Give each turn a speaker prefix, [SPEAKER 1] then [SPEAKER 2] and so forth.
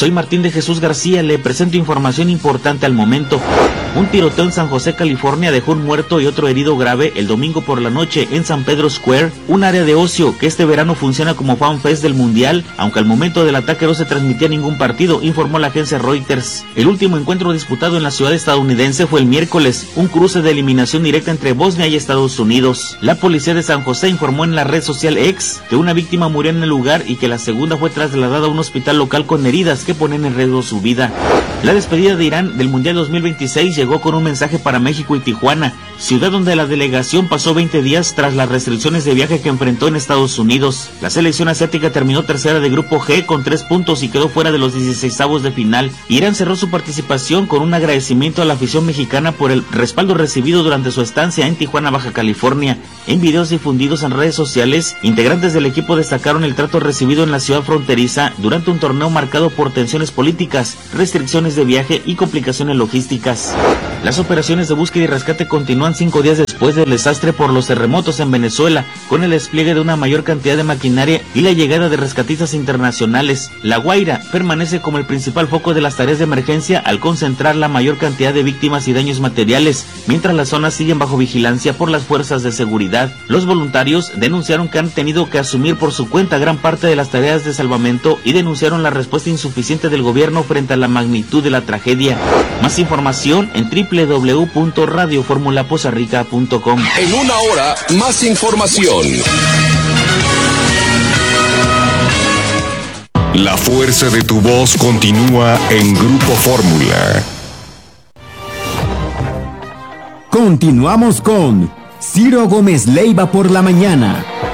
[SPEAKER 1] Soy Martín de Jesús García, le presento información importante al momento. Un tiroteo en San José, California dejó un muerto y otro herido grave el domingo por la noche en San Pedro Square, un área de ocio que este verano funciona como fan fest del mundial, aunque al momento del ataque no se transmitía ningún partido, informó la agencia Reuters. El último encuentro disputado en la ciudad estadounidense fue el miércoles, un cruce de eliminación directa entre Bosnia y Estados Unidos. La policía de San José informó en la red social X que una víctima murió en el lugar y que la segunda fue trasladada a un hospital local con heridas que ponen en riesgo su vida. La despedida de Irán del Mundial 2026 llegó con un mensaje para México y Tijuana, ciudad donde la delegación pasó 20 días tras las restricciones de viaje que enfrentó en Estados Unidos. La selección asiática terminó tercera de Grupo G con 3 puntos y quedó fuera de los 16avos de final. Irán cerró su participación con un agradecimiento a la afición mexicana por el respaldo recibido durante su estancia en Tijuana, Baja California. En videos difundidos en redes sociales, integrantes del equipo destacaron el trato recibido en la ciudad fronteriza durante un torneo marcado por tensiones políticas, restricciones de viaje y complicaciones logísticas. Las operaciones de búsqueda y rescate continúan 5 días después del desastre por los terremotos en Venezuela, con el despliegue de una mayor cantidad de maquinaria y la llegada de rescatistas internacionales. La Guaira permanece como el principal foco de las tareas de emergencia al concentrar la mayor cantidad de víctimas y daños materiales, mientras las zonas siguen bajo vigilancia por las fuerzas de seguridad. Los voluntarios denunciaron que han tenido que asumir por su cuenta gran parte de las tareas de salvamento y denunciaron la respuesta insuficiente del gobierno frente a la magnitud de la tragedia. Más información en www.radioformulaposarrica.com.
[SPEAKER 2] En una hora, más información. La fuerza de tu voz continúa en Grupo Fórmula.
[SPEAKER 3] Continuamos con Ciro Gómez Leiva por la mañana.